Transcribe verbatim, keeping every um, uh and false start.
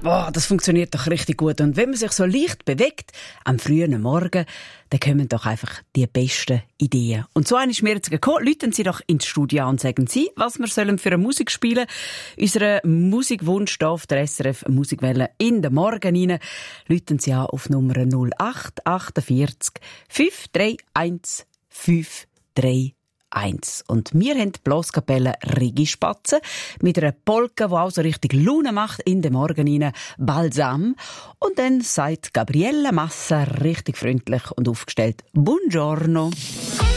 Oh, das funktioniert doch richtig gut. Und wenn man sich so leicht bewegt, am frühen Morgen, dann kommen doch einfach die besten Ideen. Und so eine ist mir jetzt gekommen. Läuten Sie doch ins Studio und sagen Sie, was wir sollen für eine Musik spielen. Unseren Musikwunsch hier auf der S R F Musikwelle in den Morgen rein. Läuten Sie an auf Nummer null acht achtundvierzig fünf drei eins fünf drei eins. Und wir haben die Blaskapelle Rigi Spatze mit einer Polka, die auch so richtig Laune macht in den Morgen rein, Balsam. Und dann sagt Gabriella Massa richtig freundlich und aufgestellt Buongiorno.